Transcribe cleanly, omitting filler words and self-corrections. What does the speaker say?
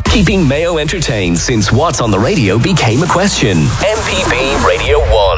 Keeping Mayo entertained since What's on the Radio became a question. MPB Radio 1.